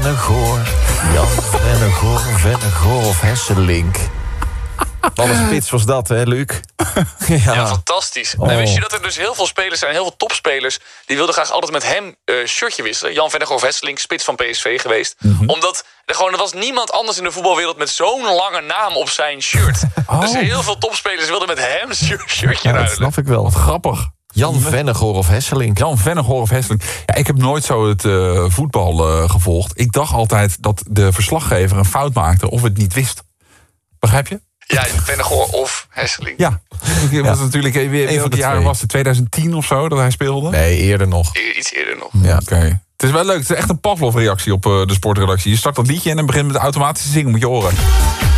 Vennegoor. Jan Vennegoor of Hesselink. Wat een spits was dat, hè, Luc? Ja, fantastisch. Nou, wist je dat er dus heel veel spelers zijn, heel veel topspelers... die wilden graag altijd met hem shirtje wisselen. Jan Vennegoor of Hesselink, spits van PSV geweest. Omdat er was niemand anders in de voetbalwereld... met zo'n lange naam op zijn shirt. Dus heel veel topspelers wilden met hem shirtje ruilen. Dat snap ik wel. Wat grappig. Jan Vennegoor of Hesselink. Jan Vennegoor of Hesselink. Ja, ik heb nooit zo het voetbal gevolgd. Ik dacht altijd dat de verslaggever een fout maakte of het niet wist. Begrijp je? Ja, Vennegoor of Hesselink. Ja. Ik was natuurlijk welke jaren was het? 2010 of zo dat hij speelde? Nee, eerder nog. Iets eerder nog. Ja. Oké. Het is wel leuk. Het is echt een Pavlov-reactie op de sportredactie. Je start dat liedje en dan begint met automatisch zingen. Moet je horen.